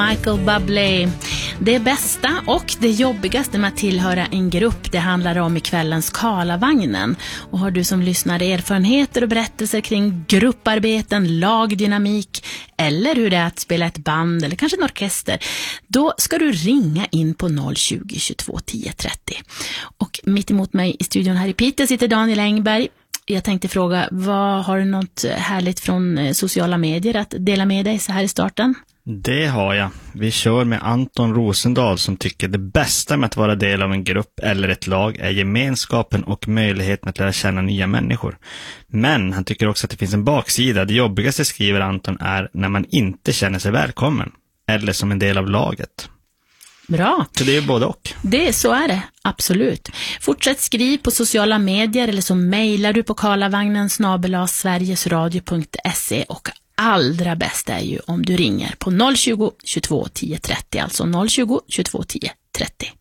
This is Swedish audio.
Michael Bublé. Det bästa och det jobbigaste med att tillhöra en grupp, det handlar om i kvällens Karlavagnen. Och har du som lyssnar erfarenheter och berättelser kring grupparbeten, lagdynamik eller hur det är att spela ett band eller kanske en orkester, då ska du ringa in på 020 22 10 30. Och mitt emot mig i studion här i Piteå sitter Daniel Engberg. Jag tänkte fråga, har du något härligt från sociala medier att dela med dig så här i starten? Det har jag. Vi kör med Anton Rosendahl som tycker det bästa med att vara del av en grupp eller ett lag är gemenskapen och möjligheten att lära känna nya människor. Men han tycker också att det finns en baksida. Det jobbigaste, skriver Anton, är när man inte känner sig välkommen eller som en del av laget. Bra. Så det är både och. Så är det, absolut. Fortsätt skriv på sociala medier eller så mejlar du på karlavagnen@sverigesradio.se och allra bäst är ju om du ringer på 020 22 10 30, alltså 020 22 10 30.